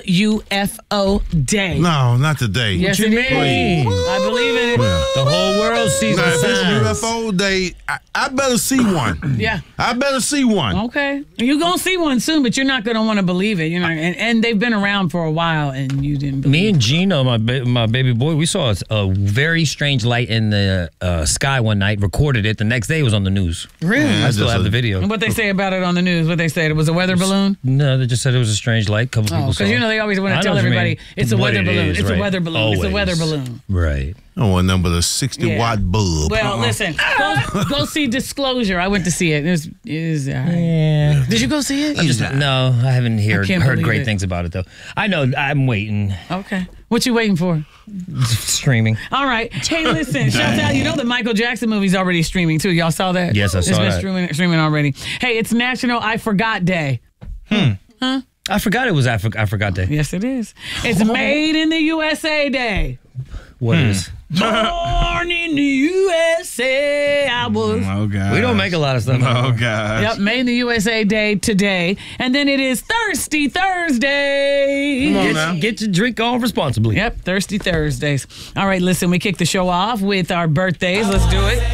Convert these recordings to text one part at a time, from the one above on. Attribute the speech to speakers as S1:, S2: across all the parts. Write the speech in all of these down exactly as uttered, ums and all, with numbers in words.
S1: U F O Day.
S2: No, not today.
S1: Yes, it is. I believe in it.
S2: Yeah.
S3: The whole world sees
S2: Now,
S3: the
S2: if it's
S3: signs.
S2: U F O Day, I, I better see one.
S1: Yeah.
S2: I better see one.
S1: Okay. You're going to see one soon, but you're not going to want to believe it. You know, and, and they've been around for a while, and you didn't believe
S3: Me
S1: it.
S3: and Gino, my ba- my baby boy, we saw a, a very strange light in the uh, sky one night, recorded it. The next day it was on the news.
S1: Really?
S3: I still
S2: just
S3: have
S2: a-
S3: the video.
S1: And what they say about it on the news? What they said? It was a weather balloon?
S3: No, they just said it was a strange light. Couple
S1: Oh,
S3: people saw
S1: because you
S3: it.
S1: know they always want
S3: I
S1: to
S3: know
S1: tell
S3: what you
S1: everybody
S3: mean.
S1: it's a
S3: What
S1: weather
S3: it
S1: balloon.
S3: is,
S1: It's
S3: right.
S1: a weather balloon. It's a
S3: Always.
S1: weather balloon.
S3: Right.
S2: I want number the sixty
S1: Yeah.
S2: watt bulb.
S1: Well,
S2: Uh-uh.
S1: listen, go, go see Disclosure. I went to see it. It was, it was all right.
S3: Yeah.
S1: Did you go see it?
S3: I'm just, no, I haven't heard,
S1: can't
S3: heard
S1: believe
S3: great
S1: it.
S3: things about it, though. I know. I'm waiting.
S1: Okay. What you waiting for?
S3: Streaming.
S1: All right. Hey, listen. Shout out. You know the Michael Jackson movie's already streaming, too. Y'all saw that?
S3: Yes, I saw
S1: It's been
S3: that.
S1: streaming, streaming already. Hey, it's National I Forgot Day.
S3: I forgot it was I, for, I Forgot Day.
S1: Yes, it is. It's Made in the U S A Day.
S3: What is?
S1: Born in the U S A, I was.
S4: Oh, God.
S3: We don't make a lot of stuff.
S4: Oh, God.
S1: Yep, Made in the U S A Day today. And then it is Thirsty Thursday.
S2: Come on
S3: Get,
S2: now.
S3: get your drink on responsibly.
S1: Yep, Thirsty Thursdays. All right, listen, we kick the show off with our birthdays. Let's do it.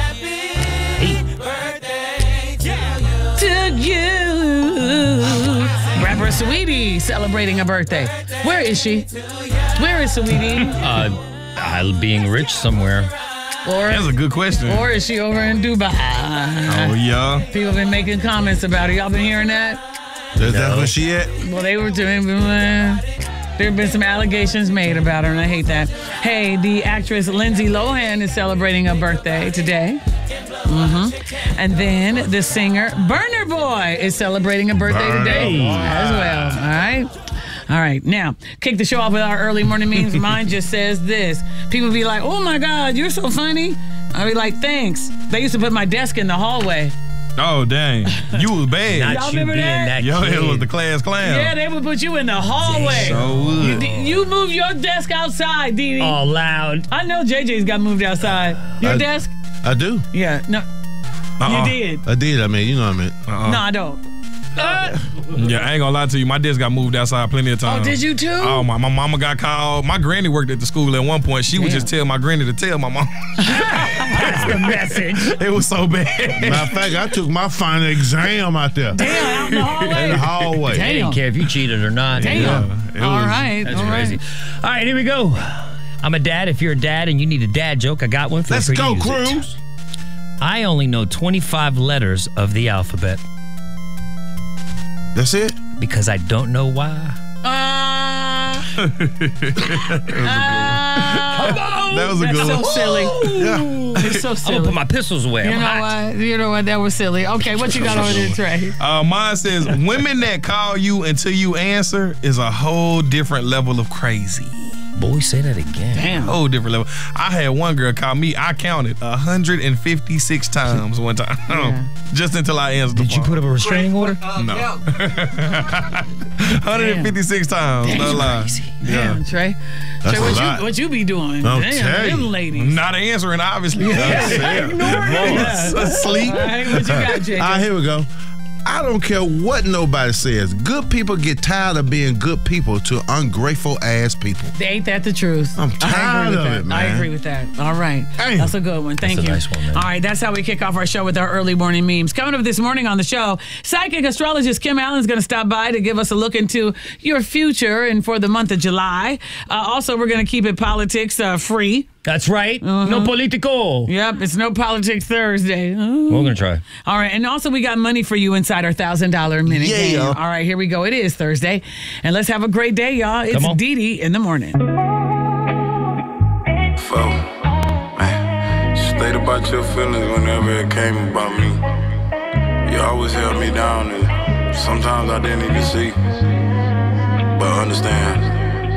S1: To you. Rapper Sweetie celebrating a birthday. Where is she? Where is Sweetie?
S3: Uh, I being rich somewhere.
S1: Or,
S4: That's a good question.
S1: or is she over in Dubai?
S4: Oh, yeah.
S1: People been making comments about her. Y'all been hearing that?
S2: Is that where she at?
S1: Well, they were doing. Uh, there have been some allegations made about her, and I hate that. Hey, the actress Lindsay Lohan is celebrating a birthday today. Mm-hmm. And then the singer Burner Boy is celebrating a birthday
S2: Burna
S1: today
S2: Boy.
S1: as well. All right. All right, now, kick the show off with our early morning memes. Mine just says this. People be like, oh my God, you're so funny. I be like, thanks. They used to put my desk in the hallway.
S4: Oh, dang. You was bad.
S3: Not
S1: Y'all
S3: you being
S1: remember that?
S3: that,
S4: Yo,
S3: kid.
S4: it was the class clown.
S1: Yeah, they would put you in the hallway.
S4: So would.
S1: You, you move your desk outside, Dee Dee.
S3: All loud.
S1: I know J J's got moved outside. Your
S2: I-
S1: desk?
S2: I do.
S1: Yeah, no.
S4: Uh-uh.
S1: You did.
S2: I did. I mean, you know what I mean.
S4: Uh-uh.
S1: No, I don't.
S4: Yeah, I ain't gonna lie to you. My desk got moved outside plenty of times.
S1: Oh, did you too?
S4: Oh, my, my mama got called. My granny worked at the school at one point. She would
S1: Damn.
S4: just tell my granny to tell my mom.
S3: That's the message.
S4: It was so bad.
S2: Matter of fact, I took my final exam out there.
S1: Damn, out in the hallway.
S2: In the hallway.
S3: They didn't care if you cheated or not.
S1: Damn.
S4: Yeah, it
S1: All
S4: was-
S1: right.
S3: That's
S1: all
S3: crazy.
S1: right.
S3: All right, here we go. I'm a dad. If you're a dad and you need a dad joke, I got one. Feel
S2: Let's
S3: free to
S2: go,
S3: use it.
S2: Cruz.
S3: I only know twenty-five letters of the alphabet
S2: That's it?
S3: because I don't know why.
S1: Uh, uh,
S4: That was a
S1: that's
S4: good
S1: so
S4: one.
S1: silly.
S2: Yeah.
S1: It's so
S3: I'm
S1: silly.
S3: gonna put my pistols away.
S1: You
S3: I'm
S1: know
S3: hot.
S1: what? You know what? That was silly. Okay, what you got over there, Trey?
S4: Uh, mine says, women that call you until you answer is a whole different level of crazy.
S3: Boy, say that again.
S1: Damn.
S4: Whole different level. I had one girl call me, I counted one hundred fifty-six times one time.
S1: Yeah.
S4: Just until I answered the
S3: Did you
S4: phone.
S3: put up a restraining order?
S4: No. one hundred fifty-six times. No lie.
S3: Crazy.
S4: Yeah.
S1: Damn, Trey.
S2: That's
S1: Trey,
S2: a
S1: what
S2: lot.
S1: you, what you be doing?
S2: I'll
S1: Damn,
S2: tell you.
S1: them ladies.
S4: Not answering, obviously.
S2: That's it.
S1: Yeah.
S4: Asleep.
S1: All right, what you got, J J?
S2: All right, here we go. I don't care what nobody says. Good people get tired of being good people to ungrateful ass people.
S1: Ain't that the truth?
S2: I'm
S1: I
S2: tired
S1: agree with
S2: of
S1: that.
S2: it, man.
S1: I agree with that. All right.
S2: Damn.
S1: That's a good one. Thank
S3: That's a
S1: you.
S3: nice one, man.
S1: All right, that's how we kick off our show with our early morning memes. Coming up this morning on the show, psychic astrologist Kim Allen is going to stop by to give us a look into your future and for the month of July. Uh, also, we're going to keep it politics uh, free.
S3: That's right.
S1: Uh-huh.
S3: No politico.
S1: Yep, it's no politics Thursday. Ooh.
S3: We're gonna try.
S1: All right, and also we got money for you inside our one thousand dollars minute
S2: Yeah.
S1: game. All right, here we go. It is Thursday, and let's have a great day, y'all. It's
S3: Come on.
S1: Dee Dee in the morning.
S5: Four. Man, state about your feelings whenever it came about me. You always held me down, and sometimes I didn't even see. But understand,